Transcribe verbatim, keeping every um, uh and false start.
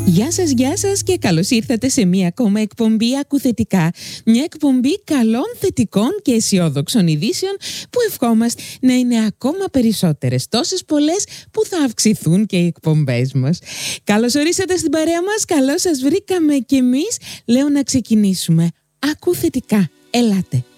Γεια σας, γεια σας και καλώς ήρθατε σε μία ακόμα εκπομπή Ακουθετικά. Μια εκπομπή καλών, θετικών και αισιόδοξων ειδήσεων που ευχόμαστε να είναι ακόμα περισσότερες, τόσες πολλές που θα αυξηθούν και οι εκπομπές μας. Καλώς ορίσατε στην παρέα μας, καλώς σας βρήκαμε κι εμείς. Λέω να ξεκινήσουμε. Ακουθετικά, ελάτε.